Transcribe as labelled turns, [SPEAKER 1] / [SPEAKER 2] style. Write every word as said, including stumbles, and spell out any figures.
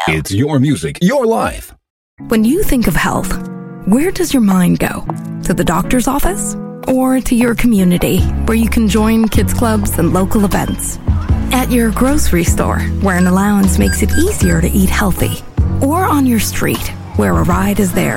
[SPEAKER 1] It's your music, your life.
[SPEAKER 2] When you think of health, where does your mind go? To the doctor's office? Or to your community, where you can join kids clubs and local events? At your grocery store, where an allowance makes it easier to eat healthy? Or on your street, where a ride is there